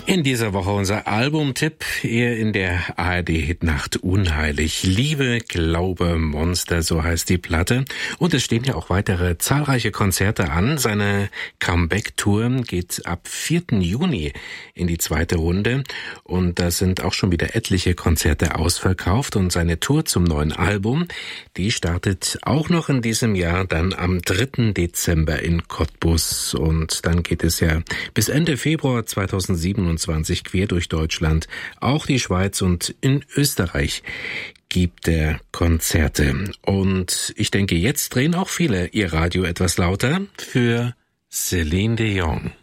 In dieser Woche unser Albumtipp hier in der ARD-Hitnacht Unheilig. Liebe, Glaube, Monster, so heißt die Platte. Und es stehen ja auch weitere zahlreiche Konzerte an. Seine Comeback-Tour geht ab 4. Juni in die zweite Runde. Und da sind auch schon wieder etliche Konzerte ausverkauft. Und seine Tour zum neuen Album, die startet auch noch in diesem Jahr, dann am 3. Dezember in Cottbus. Und dann geht es ja bis Ende Februar 2027 quer durch Deutschland, auch die Schweiz, und in Österreich gibt er Konzerte. Und ich denke, jetzt drehen auch viele ihr Radio etwas lauter für Celine Dion.